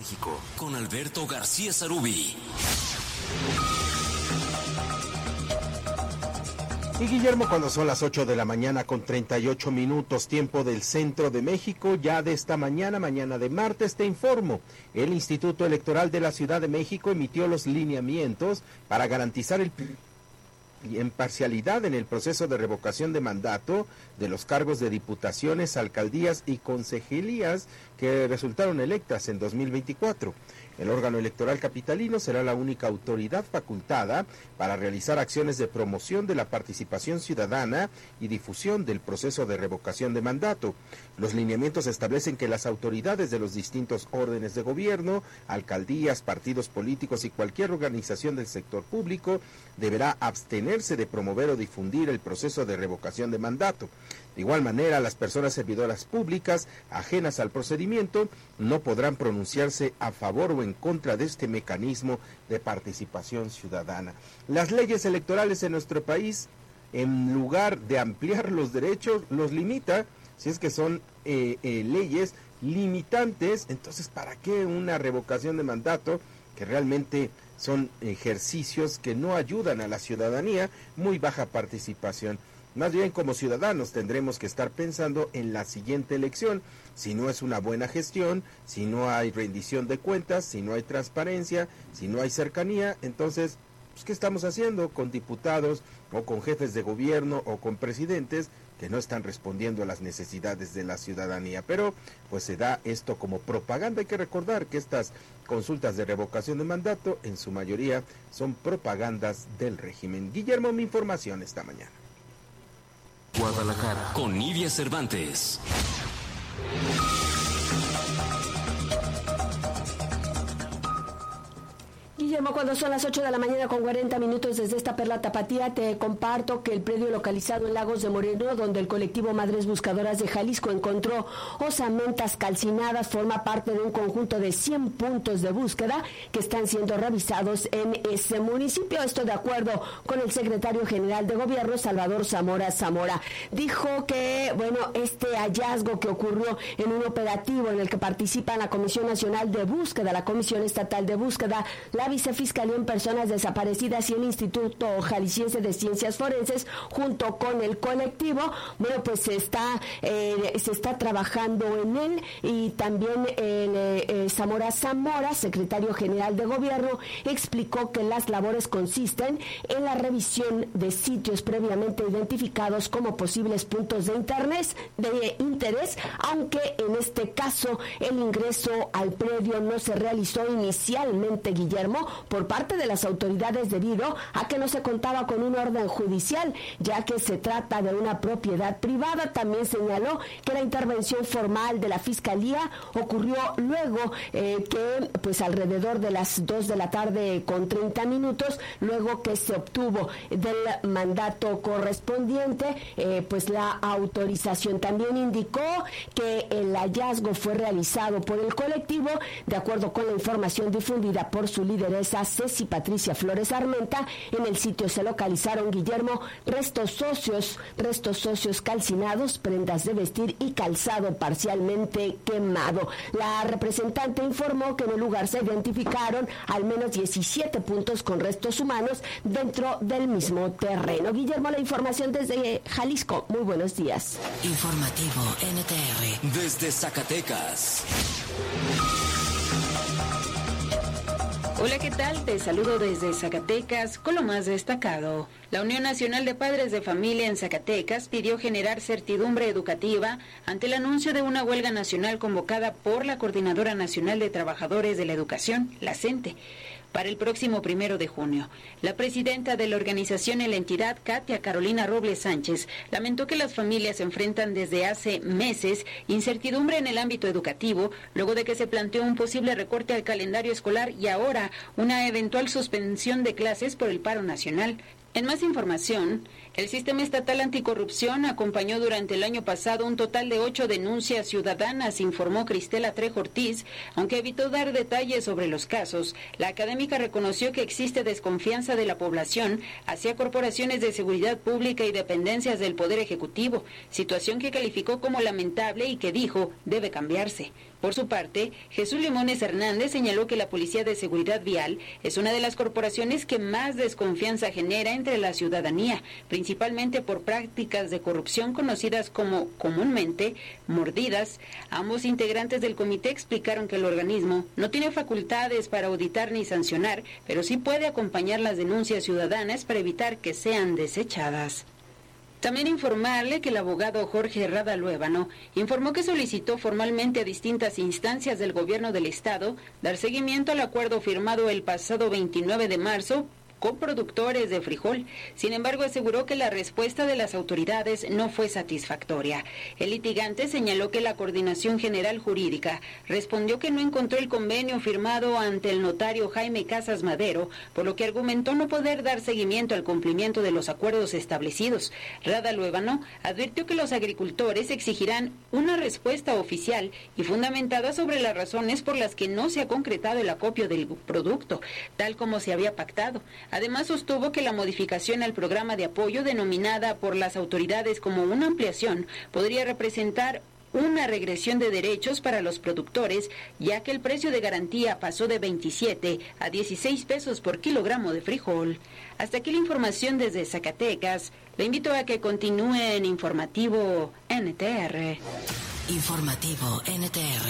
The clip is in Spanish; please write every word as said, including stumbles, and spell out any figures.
México, con Alberto García Sarubi. Y Guillermo, cuando son las ocho de la mañana con treinta y ocho minutos, tiempo del centro de México, ya de esta mañana, mañana de martes, te informo. El Instituto Electoral de la Ciudad de México emitió los lineamientos para garantizar el imparcialidad en el proceso de revocación de mandato de los cargos de diputaciones, alcaldías y concejalías que resultaron electas en dos mil veinticuatro. El órgano electoral capitalino será la única autoridad facultada para realizar acciones de promoción de la participación ciudadana y difusión del proceso de revocación de mandato. Los lineamientos establecen que las autoridades de los distintos órdenes de gobierno, alcaldías, partidos políticos y cualquier organización del sector público deberá abstenerse de promover o difundir el proceso de revocación de mandato. De igual manera, las personas servidoras públicas ajenas al procedimiento no podrán pronunciarse a favor o en contra de este mecanismo de participación ciudadana. Las leyes electorales en nuestro país, en lugar de ampliar los derechos, los limita. Si es que son eh, eh, leyes limitantes, entonces ¿para qué una revocación de mandato? Que realmente son ejercicios que no ayudan a la ciudadanía, muy baja participación. Más bien, como ciudadanos tendremos que estar pensando en la siguiente elección. Si no es una buena gestión, si no hay rendición de cuentas, si no hay transparencia, si no hay cercanía, entonces, pues, ¿qué estamos haciendo con diputados o con jefes de gobierno o con presidentes que no están respondiendo a las necesidades de la ciudadanía? Pero pues se da esto como propaganda. Hay que recordar que estas consultas de revocación de mandato en su mayoría son propagandas del régimen. Guillermo, mi información esta mañana. Guadalajara, con Nidia Cervantes. Guillermo, cuando son las ocho de la mañana con cuarenta minutos desde esta Perla Tapatía, te comparto que el predio localizado en Lagos de Moreno, donde el colectivo Madres Buscadoras de Jalisco encontró osamentas calcinadas, forma parte de un conjunto de cien puntos de búsqueda que están siendo revisados en ese municipio. Esto de acuerdo con el secretario general de Gobierno, Salvador Zamora Zamora. Dijo que, bueno, este hallazgo que ocurrió en un operativo en el que participa la Comisión Nacional de Búsqueda, la Comisión Estatal de Búsqueda, la Vicefiscalía en Personas Desaparecidas y el Instituto Jalisciense de Ciencias Forenses, junto con el colectivo, bueno, pues se está, eh, se está trabajando en él. Y también el eh, Zamora Zamora, secretario general de Gobierno, explicó que las labores consisten en la revisión de sitios previamente identificados como posibles puntos de interés, de interés, aunque en este caso el ingreso al predio no se realizó inicialmente, Guillermo, por parte de las autoridades debido a que no se contaba con un orden judicial, ya que se trata de una propiedad privada. También señaló que la intervención formal de la Fiscalía ocurrió luego eh, que, pues alrededor de las dos de la tarde con treinta minutos, luego que se obtuvo del mandato correspondiente, eh, pues la autorización. También indicó que el hallazgo fue realizado por el colectivo, de acuerdo con la información difundida por su lideresa Ceci Patricia Flores Armenta. En el sitio se localizaron, Guillermo, restos socios, restos socios calcinados, prendas de vestir y calzado parcialmente quemado. La representante informó que en el lugar se identificaron al menos diecisiete puntos con restos humanos dentro del mismo terreno. Guillermo, la información desde Jalisco. Muy buenos días. Informativo N T R. Desde Zacatecas. Hola, ¿qué tal? Te saludo desde Zacatecas con lo más destacado. La Unión Nacional de Padres de Familia en Zacatecas pidió generar certidumbre educativa ante el anuncio de una huelga nacional convocada por la Coordinadora Nacional de Trabajadores de la Educación, la CENTE, para el próximo primero de junio. La presidenta de la organización en la entidad, Katia Carolina Robles Sánchez, lamentó que las familias enfrentan desde hace meses incertidumbre en el ámbito educativo, luego de que se planteó un posible recorte al calendario escolar y ahora una eventual suspensión de clases por el paro nacional. En más información, el Sistema Estatal Anticorrupción acompañó durante el año pasado un total de ocho denuncias ciudadanas, informó Cristela Trejo Ortiz. Aunque evitó dar detalles sobre los casos, la académica reconoció que existe desconfianza de la población hacia corporaciones de seguridad pública y dependencias del Poder Ejecutivo, situación que calificó como lamentable y que dijo debe cambiarse. Por su parte, Jesús Limones Hernández señaló que la Policía de Seguridad Vial es una de las corporaciones que más desconfianza genera entre la ciudadanía, principalmente por prácticas de corrupción conocidas como comúnmente mordidas. Ambos integrantes del comité explicaron que el organismo no tiene facultades para auditar ni sancionar, pero sí puede acompañar las denuncias ciudadanas para evitar que sean desechadas. También informarle que el abogado Jorge Rada Luébano informó que solicitó formalmente a distintas instancias del gobierno del estado dar seguimiento al acuerdo firmado el pasado veintinueve de marzo con productores de frijol. Sin embargo, aseguró que la respuesta de las autoridades no fue satisfactoria. El litigante señaló que la Coordinación General Jurídica respondió que no encontró el convenio firmado ante el notario Jaime Casas Madero, por lo que argumentó no poder dar seguimiento al cumplimiento de los acuerdos establecidos. Rada Luébano advirtió que los agricultores exigirán una respuesta oficial y fundamentada sobre las razones por las que no se ha concretado el acopio del producto, tal como se había pactado. Además, sostuvo que la modificación al programa de apoyo denominada por las autoridades como una ampliación podría representar una regresión de derechos para los productores, ya que el precio de garantía pasó de veintisiete a dieciséis pesos por kilogramo de frijol. Hasta aquí la información desde Zacatecas. Le invito a que continúe en Informativo N T R. Informativo N T R.